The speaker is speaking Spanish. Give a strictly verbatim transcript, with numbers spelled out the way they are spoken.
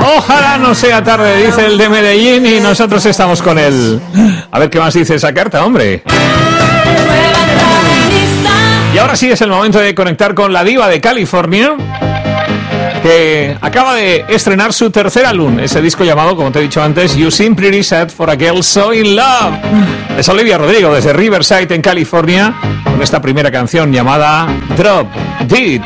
Ojalá no sea tarde, dice el de Medellín, y nosotros estamos con él. A ver qué más dice esa carta, hombre. Y ahora sí es el momento de conectar con la diva de California, que acaba de estrenar su tercer álbum, ese disco llamado, como te he dicho antes, You Seem Pretty Sad for a Girl So In Love. Es Olivia Rodrigo desde Riverside en California, con esta primera canción llamada Drop Dead.